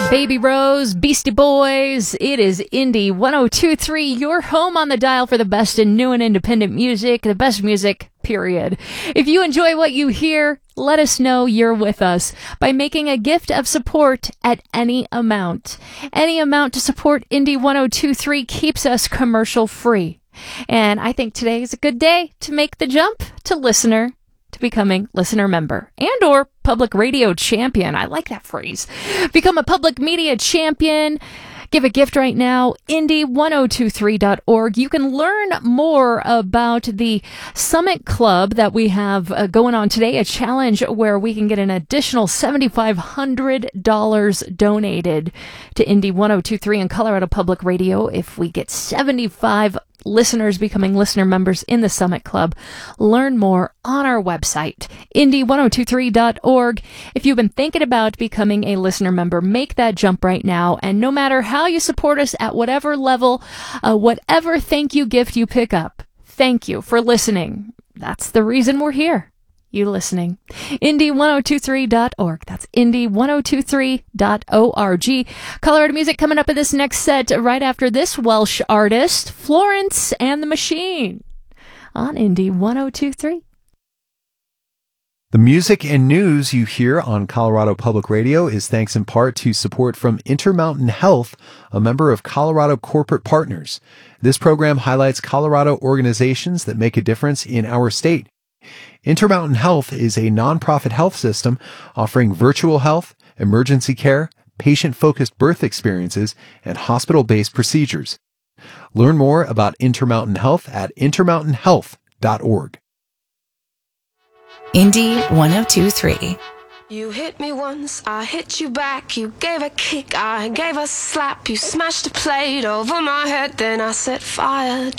Baby Rose, Beastie Boys, it is Indie 102.3, your home on the dial for the best in new and independent music, the best music, period. If you enjoy what you hear, let us know you're with us by making a gift of support at any amount. Any amount to support Indie 102.3 keeps us commercial free. And I think today is a good day to make the jump to listener, to becoming listener member and or public radio champion. I like that phrase. Become a public media champion. Give a gift right now, indie1023.org. You can learn more about the Summit Club that we have going on today, a challenge where we can get an additional $7,500 donated to Indie 102.3 and Colorado Public Radio if we get 75 listeners becoming listener members in the Summit Club. Learn more on our website, indie1023.org. If you've been thinking about becoming a listener member, make that jump right now. And no matter how you support us at whatever level, whatever thank you gift you pick up, thank you for listening. That's the reason we're here. You listening. Indie1023.org. That's indie1023.org. Colorado music coming up in this next set right after this Welsh artist, Florence and the Machine, on Indie 102.3. The music and news you hear on Colorado Public Radio is thanks in part to support from Intermountain Health, a member of Colorado Corporate Partners. This program highlights Colorado organizations that make a difference in our state. Intermountain Health is a nonprofit health system offering virtual health, emergency care, patient-focused birth experiences, and hospital-based procedures. Learn more about Intermountain Health at intermountainhealth.org. Indie 102.3. You hit me once, I hit you back. You gave a kick, I gave a slap. You smashed a plate over my head, then I set fire